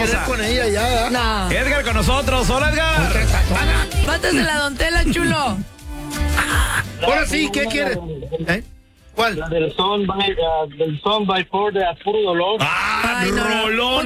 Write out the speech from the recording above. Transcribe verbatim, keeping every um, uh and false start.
hermosa. con ella ya. No. Edgar con nosotros. Hola, Edgar. Pátase la don Tela, chulo. Ahora sí, ¿qué quieres? ¿Eh? ¿Cuál? La del son by, uh, del son by four de A Puro Dolor. Ah, Ay, no, no. rolón.